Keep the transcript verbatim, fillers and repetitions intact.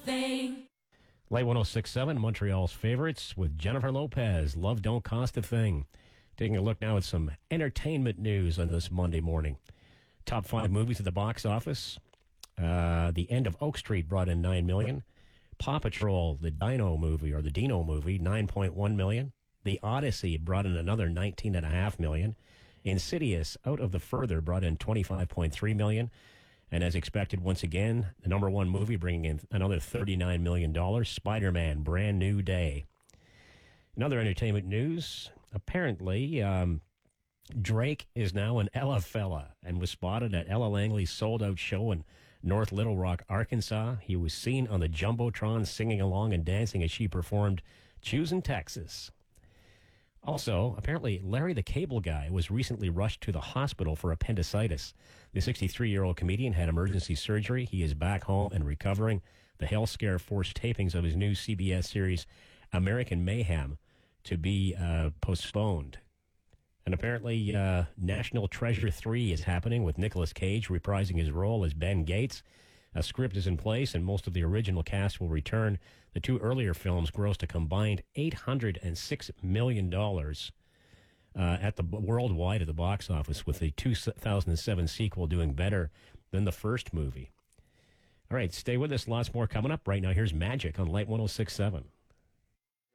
thing. Light one oh six point seven, Montreal's favorites with Jennifer Lopez. Love don't cost a thing. Taking a look now at some entertainment news on this Monday morning. Top five movies at the box office. Uh, the End of Oak Street brought in nine million dollars. Paw Patrol, the Dino movie, or the Dino movie, nine point one million dollars. The Odyssey brought in another nineteen point five million dollars. Insidious, Out of the Further, brought in twenty-five point three million dollars. And as expected, once again, the number one movie bringing in another thirty-nine million dollars, Spider-Man, Brand New Day. In other entertainment news, apparently um, Drake is now an Ella fella and was spotted at Ella Langley's sold-out show in North Little Rock, Arkansas. He was seen on the Jumbotron singing along and dancing as she performed Choosing Texas. Also, apparently, Larry the Cable Guy was recently rushed to the hospital for appendicitis. The sixty-three-year-old comedian had emergency surgery. He is back home and recovering. The Hell Scare forced tapings of his new C B S series, American Mayhem, to be uh, postponed. And apparently, uh, National Treasure three is happening with Nicolas Cage reprising his role as Ben Gates. A script is in place, and most of the original cast will return. The two earlier films grossed a combined eight hundred six million dollars uh, at the worldwide at the box office, with the two thousand seven sequel doing better than the first movie. All right, stay with us. Lots more coming up. Right now, here's Magic on Light one oh six point seven.